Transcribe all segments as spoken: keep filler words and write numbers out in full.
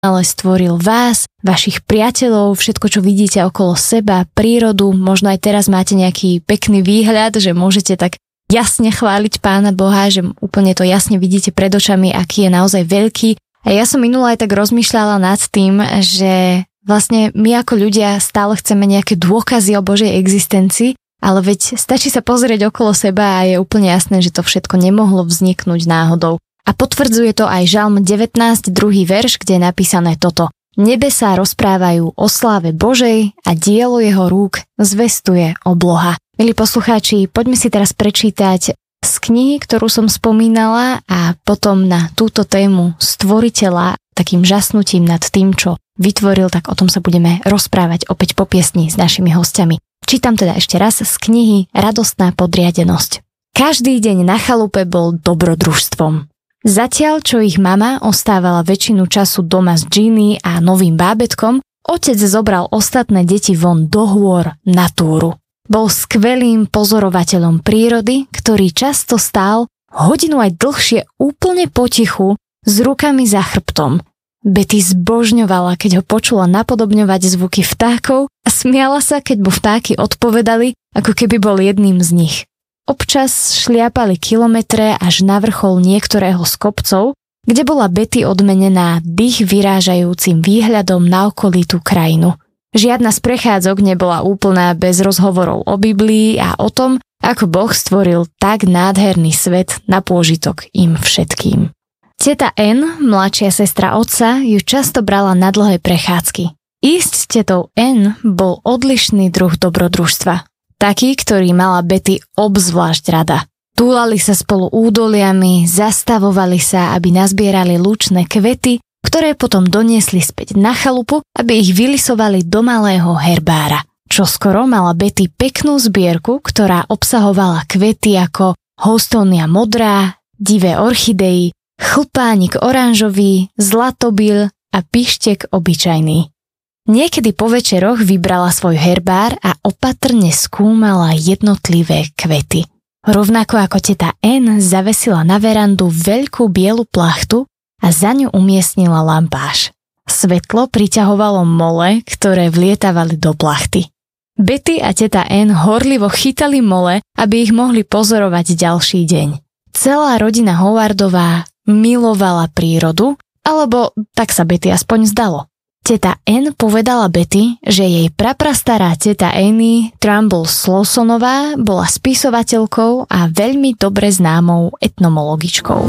ale stvoril vás, vašich priateľov, všetko, čo vidíte okolo seba, prírodu. Možno aj teraz máte nejaký pekný výhľad, že môžete tak jasne chváliť Pána Boha, že úplne to jasne vidíte pred očami, aký je naozaj veľký. A ja som minula aj tak rozmýšľala nad tým, že vlastne my ako ľudia stále chceme nejaké dôkazy o Božej existencii, ale veď stačí sa pozrieť okolo seba a je úplne jasné, že to všetko nemohlo vzniknúť náhodou. A potvrdzuje to aj Žalm devätnásť, druhý verš, kde je napísané toto. Nebesá rozprávajú o sláve Božej a dielo jeho rúk zvestuje obloha. Milí poslucháči, poďme si teraz prečítať z knihy, ktorú som spomínala a potom na túto tému stvoriteľa takým žasnutím nad tým, čo vytvoril, tak o tom sa budeme rozprávať opäť po piesni s našimi hostiami. Čítam teda ešte raz z knihy Radostná podriadenosť. Každý deň na chalupe bol dobrodružstvom. Zatiaľ, čo ich mama ostávala väčšinu času doma s Ginny a novým bábätkom, otec zobral ostatné deti von do hôr na túru. Bol skvelým pozorovateľom prírody, ktorý často stál hodinu aj dlhšie úplne potichu s rukami za chrbtom. Betty zbožňovala, keď ho počula napodobňovať zvuky vtákov a smiala sa, keď mu vtáky odpovedali, ako keby bol jedným z nich. Občas šliapali kilometre až na vrchol niektorého z kopcov, kde bola Betty odmenená dých vyrážajúcim výhľadom na okolitú krajinu. Žiadna z prechádzok nebola úplná bez rozhovorov o Biblii a o tom, ako Boh stvoril tak nádherný svet na pôžitok im všetkým. Teta Ann, mladšia sestra otca, ju často brala na dlhé prechádzky. Ísť s tetou Ann bol odlišný druh dobrodružstva. Taký, ktorý mala Betty obzvlášť rada. Túlali sa spolu údoliami, zastavovali sa, aby nazbierali lučné kvety, ktoré potom doniesli späť na chalupu, aby ich vylisovali do malého herbára. Čoskoro mala Betty peknú zbierku, ktorá obsahovala kvety ako houstonia modrá, divé orchidei, chlpánik oranžový, zlatobil a pištek obyčajný. Niekedy po večeroch vybrala svoj herbár a opatrne skúmala jednotlivé kvety. Rovnako ako teta Ann zavesila na verandu veľkú bielu plachtu a za ňu umiestnila lampáš. Svetlo priťahovalo mole, ktoré vlietavali do plachty. Betty a teta Ann horlivo chytali mole, aby ich mohli pozorovať ďalší deň. Celá rodina Howardová milovala prírodu, alebo tak sa Betty aspoň zdalo. Teta Ann povedala Betty, že jej praprastará teta Annie Trumbull Slawsonová bola spisovateľkou a veľmi dobre známou etnomologičkou.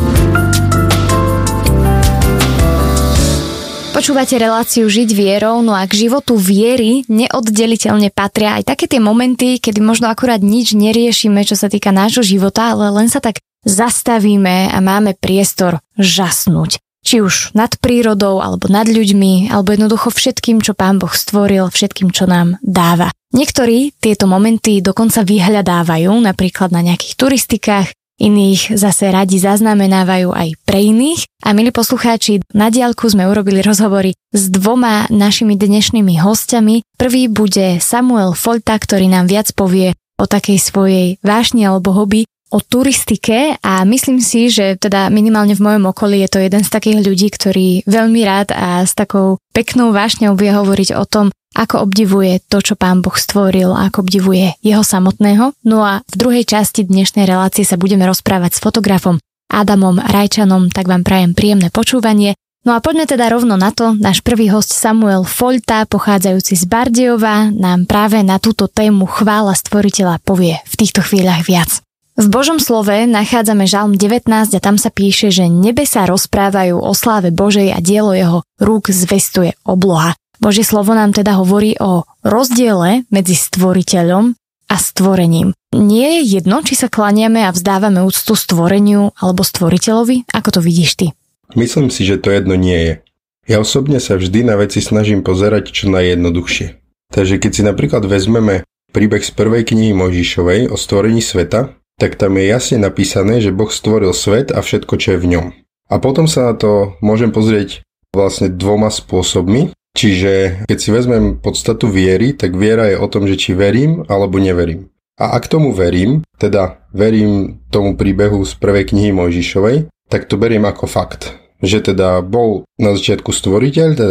Počúvate reláciu Žiť vierou, no a k životu viery neoddeliteľne patria aj také tie momenty, kedy možno akurát nič neriešime, čo sa týka nášho života, ale len sa tak zastavíme a máme priestor žasnúť. Či už nad prírodou, alebo nad ľuďmi, alebo jednoducho všetkým, čo Pán Boh stvoril, všetkým, čo nám dáva. Niektorí tieto momenty dokonca vyhľadávajú, napríklad na nejakých turistikách, iných zase radi zaznamenávajú aj pre iných. A milí poslucháči, na diaľku sme urobili rozhovory s dvoma našimi dnešnými hostiami. Prvý bude Samuel Folta, ktorý nám viac povie o takej svojej vášni alebo hobby, o turistike a myslím si, že teda minimálne v mojom okolí je to jeden z takých ľudí, ktorý veľmi rád a s takou peknou vášňou vie hovoriť o tom, ako obdivuje to, čo Pán Boh stvoril, ako obdivuje jeho samotného. No a v druhej časti dnešnej relácie sa budeme rozprávať s fotografom Adamom Rajčanom, tak vám prajem príjemné počúvanie. No a poďme teda rovno na to. Náš prvý hosť Samuel Folta, pochádzajúci z Bardejova, nám práve na túto tému chvála stvoriteľa povie v týchto chvíľach viac. V Božom slove nachádzame Žalm devätnásť a tam sa píše, že nebesá rozprávajú o sláve Božej a dielo jeho rúk zvestuje obloha. Božie slovo nám teda hovorí o rozdiele medzi stvoriteľom a stvorením. Nie je jedno, či sa klaniame a vzdávame úctu stvoreniu alebo stvoriteľovi? Ako to vidíš ty? Myslím si, že to jedno nie je. Ja osobne sa vždy na veci snažím pozerať čo najjednoduchšie. Takže keď si napríklad vezmeme príbeh z prvej knihy Mojžišovej o stvorení sveta, tak tam je jasne napísané, že Boh stvoril svet a všetko, čo je v ňom. A potom sa na to môžem pozrieť vlastne dvoma spôsobmi. Čiže keď si vezmem podstatu viery, tak viera je o tom, že či verím alebo neverím. A ak tomu verím, teda verím tomu príbehu z prvej knihy Mojžišovej, tak to beriem ako fakt. že teda bol na začiatku stvoriteľ, teda